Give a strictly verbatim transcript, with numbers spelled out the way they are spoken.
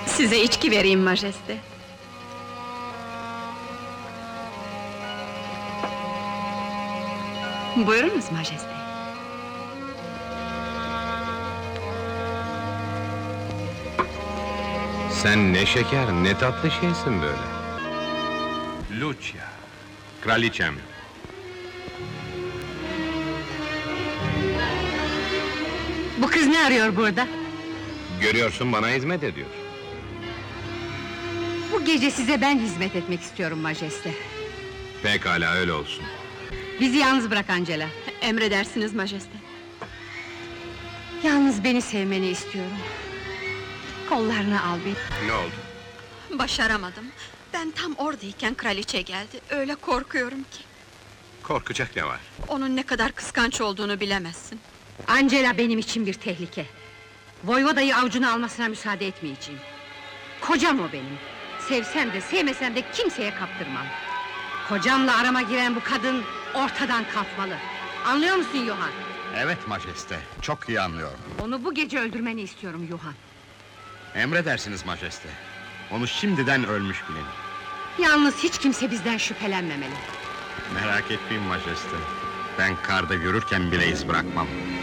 Size içki vereyim majeste. Buyurunuz majeste. Sen ne şeker, ne tatlı şeysin böyle. Lucia, kraliçem. Bu kız ne arıyor burada? Görüyorsun, bana hizmet ediyor. Bu gece size ben hizmet etmek istiyorum majeste. Pekala, öyle olsun. Bizi yalnız bırak Angela. Emredersiniz majeste. Yalnız beni sevmeni istiyorum. Kollarını al beni. Ne oldu? Başaramadım. Ben tam oradayken kraliçe geldi. Öyle korkuyorum ki. Korkacak ne var? Onun ne kadar kıskanç olduğunu bilemezsin. Angela benim için bir tehlike. Voyvodayı avucuna almasına müsaade etmeyeceğim. Kocam o benim. Sevsem de sevmesem de kimseye kaptırmam. Kocamla arama giren bu kadın ortadan kalkmalı. Anlıyor musun Johann? Evet majeste, çok iyi anlıyorum. Onu bu gece öldürmeni istiyorum Johann. Emredersiniz majeste. Onu şimdiden ölmüş bilin. Yalnız hiç kimse bizden şüphelenmemeli. Merak etmeyin majeste. Ben karda yürürken bile iz bırakmam.